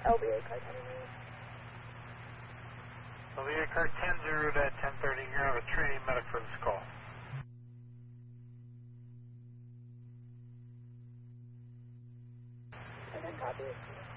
LBA car 10. LBA car 10-0 to 1030, you're going to have a training medic for this call. Okay, copy.